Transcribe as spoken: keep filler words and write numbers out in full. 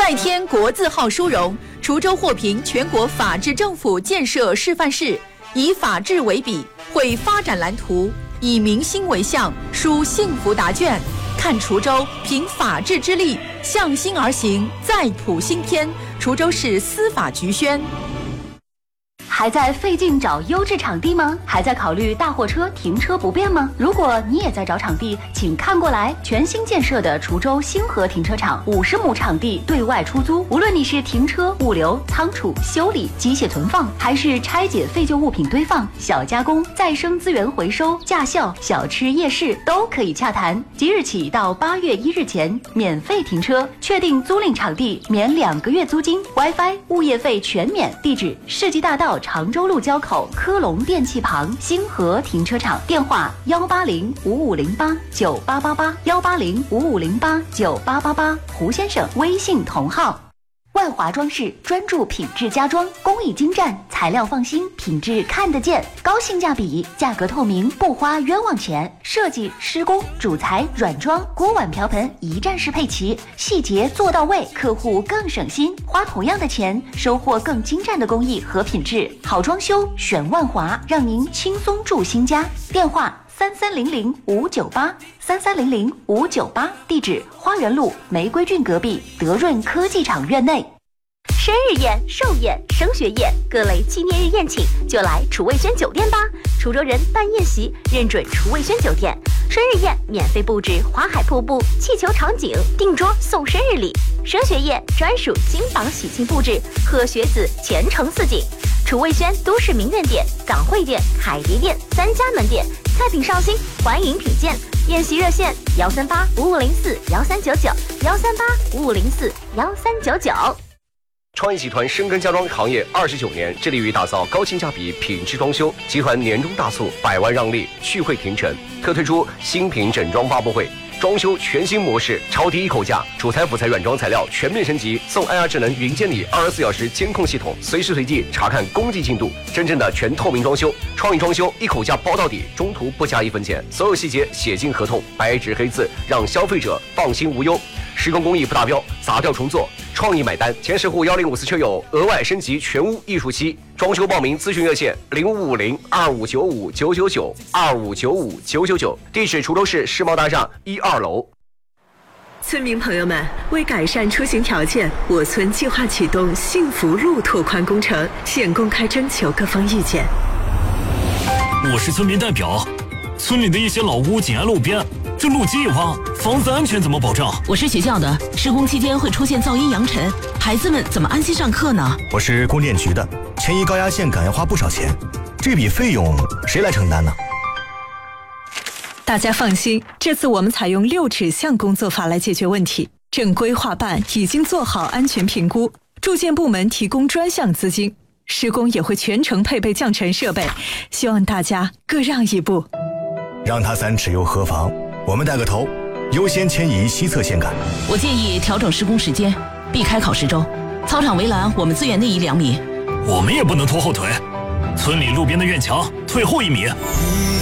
再添国字号殊荣，滁州获评全国法治政府建设示范市，以法治为笔，绘发展蓝图，以民心为向，书幸福答卷。看滁州凭法治之力，向心而行，再谱新篇。滁州市司法局宣。 还在费劲找优质场地吗？还在考虑大货车停车不便吗？如果你也在找场地，请看过来！全新建设的滁州星河停车场，五十亩场地对外出租。无论你是停车、物流、仓储、修理、机械存放，还是拆解废旧物品堆放、小加工、再生资源回收、驾校、小吃夜市，都可以洽谈。即日起到八月一日前免费停车，确定租赁场地免两个月租金 ，WiFi、物业费全免。地址：世纪大道常州路交口科龙电器旁星河停车场，电话幺八零五五零八九八八八幺八零五五零八九八八八，胡先生微信同号。万华装饰专注品质家装，工艺精湛，材料放心，品质看得见，高性价比，价格透明，不花冤枉钱。设计、施工、主材、软装、锅碗瓢盆一站式配齐，细节做到位，客户更省心，花同样的钱，收获更精湛的工艺和品质。好装修选万华，让您轻松住新家。电话三三零零五九八三三零零五九八，地址花园路玫瑰郡隔壁德润科技厂院内。 生日宴、寿宴、升学宴，各类纪念日宴请就来楚味轩酒店吧。滁州人办宴席认准楚味轩酒店，生日宴免费布置华海瀑布、气球场景，订桌送生日礼；升学宴专属金榜喜庆布置，贺学子前程似锦。楚味轩都市名苑店、港汇店、海蝶店三家门店，菜品上新，欢迎品鉴。宴席热线：幺三八五五零四幺三九九，幺三八五五零四幺三九九。 创意集团深耕家装行业二十九年，致力于打造高性价比品质装修。集团年终大促，百万让利，聚会停城，特推出新品整装发布会，装修全新模式，超低一口价，主材辅材软装材料全面升级，送 I R 智能云监理二十四小时监控系统，随时随地查看工地进度，真正的全透明装修。创意装修一口价包到底，中途不加一分钱，所有细节写进合同，白纸黑字，让消费者放心无忧。施工工艺不达标，砸掉重做，创意买单。前十户幺零五四车友额外升级全屋艺术漆。装修报名咨询热线零五五零二五九五九九九二五九五九九九，地址滁州市世贸大厦一二楼。 村民朋友们，为改善出行条件，我村计划启动幸福路拓宽工程，现公开征求各方意见。 我是村民代表，村里的一些老屋紧挨路边，这路基一挖，房子安全怎么保障？ 我是学校的，施工期间会出现噪音扬尘，孩子们怎么安心上课呢？ 我是供电局的，迁移高压线杆要花不少钱，这笔费用谁来承担呢？ 大家放心，这次我们采用六指向工作法来解决问题。正规划办已经做好安全评估，住建部门提供专项资金，施工也会全程配备降尘设备，希望大家各让一步。 让他三尺又何妨？我们带个头，优先迁移西侧线杆。 我建议调整施工时间，避开考试周。操场围栏我们自远内移两米。 我们也不能拖后腿，村里路边的院墙退后一米。